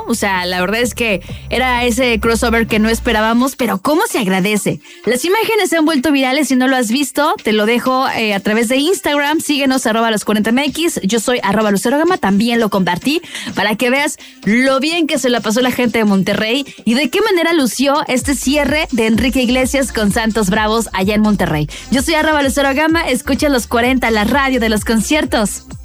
¿no? O sea, la verdad es que era ese crossover que no esperábamos, pero ¿cómo se agradece? Las imágenes se han vuelto virales. Si no lo has visto, te lo dejo a través de Instagram. Síguenos @los40mx. Yo soy @lucerogama. También lo compartí para que veas lo bien que se la pasó la gente de Monterrey y de qué manera lució este cierre de Enrique Iglesias con Santos Bravos allá en Monterrey. Yo soy @lucerogama. Escucha los 40, la radio de los conciertos.